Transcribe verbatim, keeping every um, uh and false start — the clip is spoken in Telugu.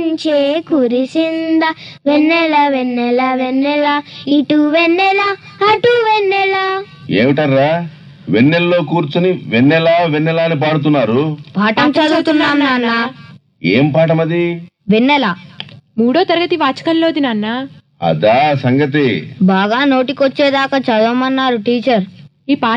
నుంచే కురిసింద వెన్నెల వెన్నెల వెన్నెల ఇటు వెన్నెల అటు వెన్నెల. ఏమిటర్రా వెన్నెల్లో కూర్చుని వెన్నెలా వెన్నెలా అని పాడుతున్నారు? పాఠం చదువుతున్నాం నాన్న. ఏం పాఠం అది? వెన్నెల. మూడో తరగతి వాచకంలోది నాన్న. అదా సంగతి. బాగా నోటికొచ్చేదాకా చదవమన్నారు టీచర్. ఈ పాట